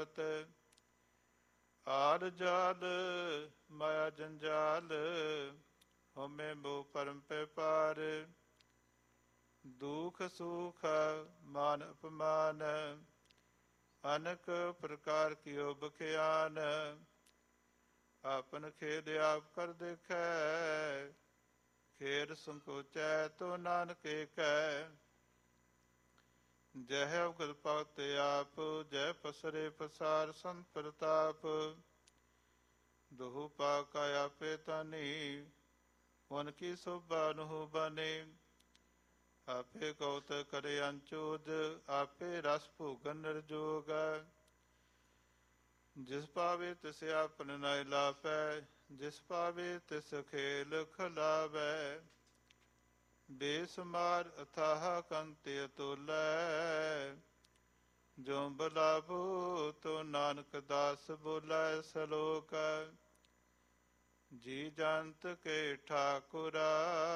ਕਰਤ। ਆਦ ਜਾਲ ਮਾਇਆ ਜੰਜਾਲ, ਹਉਮੈ ਮੋਹ ਭਰਮ ਪੈ ਪਾਰ। ਦੁਖ ਸੁਖ ਮਾਨ ਅਪਮਾਨ, ਅਨਕ ਪ੍ਰਕਾਰ ਕੀਓ ਬਖਿਆਨ। ਆਪਨ ਖੇਦ ਆਪ ਕਰ ਦੇਖੈ, ਖੇਦ ਸੰਕੋਚੈ ਤੋ ਨਾਨਕ ਏਕੈ। ਜਹ ਅਵਗਤ ਭਗਤ ਆਪ, ਜਹ ਪਸਰੇ ਪਸਾਰ ਸੰਤ ਪ੍ਰਤਾਪ। ਦੁਹੁ ਪਾਕਾ ਆਪੇ ਤਾਨੀ, ਮਨ ਕੀ ਸੋਭਾ ਨਹੁ ਬਾਨੀ। ਆਪੇ ਕੌਤਕ ਕਰੇ ਅੰਚੋਦ, ਆਪੇ ਰਸ ਭੋਗਨ ਨਿਰਜੋਗ। ਜਿਸ ਪਾਵੇ ਤਿਸ ਆਪਨ ਨਾਇ ਲਾਪੈ, ਜਿਸ ਪਾਵੇ ਤਿਸ ਖੇਲ ਖਲਾਵੈ। ਬੇਸੁਮਾਰ ਅਥਾਹ ਕੰਤਿ ਅਤੁਲੈ, ਜੋ ਬਲਾਭੋ ਤੋ ਨਾਨਕ ਦਾਸ ਬੋਲੇ ਸਲੋਕ। ਜੀ ਜੰਤ ਕੇ ਠਾਕੁਰਾ,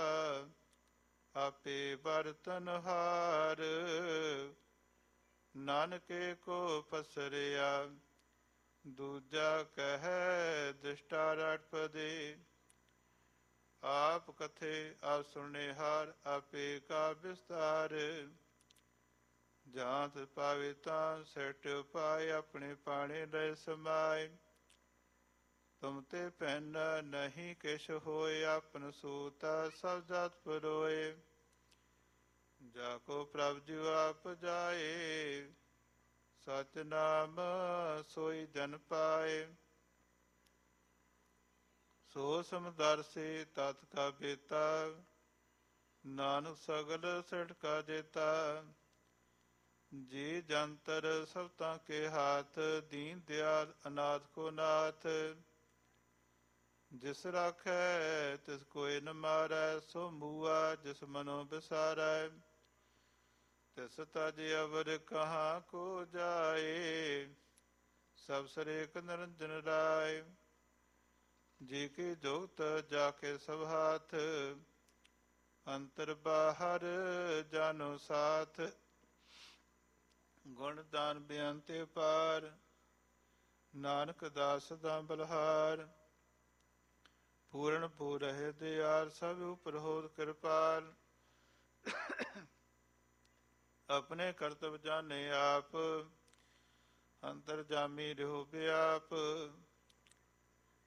ਆਪੇ ਬਰਤਨ ਹਾਰ। ਨਾਨਕੇ ਕੋ ਪਸਰਿਆ, ਦੂਜਾ ਕਹੈ ਦ੍ਰਿਸ਼ਟਾ ਰਟਪਦੇ। ਆਪ ਕਥੇ ਆਪ ਸੁਣੇ ਹਾਰ, ਆਪੇ ਕਾ ਵਿਸਤਾਰ। ਜਾਂਤ ਪਾਵੇ ਤਾਂ ਸੈਟ ਉਪਾਏ, ਆਪਣੇ ਪਾਣੇ ਲੈ ਸਮਾਏ। ਤੁਮ ਤੇ ਭੈਨ ਨਹੀਂ ਕਿਛ ਹੋਏ, ਆਪਨ ਸੂਤਾ ਸਭ ਜਾਤ ਪਰੋਏ। ਜਾ ਕੋ ਪ੍ਰਭ ਜੁ ਆਪ ਜਾਏ, ਸਚ ਨਾਮ ਸੋਈ ਜਨ ਪਾਏ। ਸੋ ਸਮਦਰਸੀ ਤਤ ਕਾ ਬੇਤਾ, ਨਾਨਕ ਸਗਲ ਸਿਰਠ ਕਾ ਜੇਤਾ। ਜੀ ਜੰਤਰ ਸਭ ਤਾਂ ਕੇ ਹਾਥ, ਦੀਨ ਦਿਆਲ ਅਨਾਥ ਕੋ ਨਾਥ। ਜਿਸ ਰਾਖੈ ਤਿਸ ਕੋਇ ਨ ਮਾਰੈ, ਸੋ ਮੂਆ ਜਿਸ ਮਨੋ ਬਿਸਾਰੈ। ਤਿਸ ਤਜ ਅਵਰ ਕਹਾਂ ਕੋ ਜਾਏ, ਸਭ ਸਰੇਕ ਨਿਰੰਜਨ ਰਾਏ। ਜੀ ਕੀ ਜੁਗਤ ਜਾ ਕੇ ਸਭ ਹਾਥ, ਅੰਤਰ ਬਾਹਰ ਜਾਨੋ ਸਾਥ। ਗੁਣ ਦਾਨ ਬੇਅੰਤ ਅਪਾਰ, ਨਾਨਕ ਦਾਸ ਦਾ ਬਲਹਾਰ। ਪੂਰਨ ਪੂ ਰਹੇ ਦਿਆਲ, ਸਭ ਉਪਰ ਹੋਤ ਕਿਰਪਾਲ। ਆਪਣੇ ਕਰਤਵ ਜਾਣੇ ਆਪ, ਅੰਤਰ ਜਾਮੀ ਰਹਿਓ ਬਿਆਪ।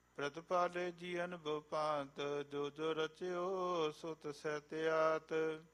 ਪ੍ਰਤਪਾਲੇ ਜੀ ਅਨਭਉ ਭਾਂਤ, ਜੋ ਜੋ ਰਚਿਓ ਸੋ ਤਿਸੈ ਤਿਆਤ।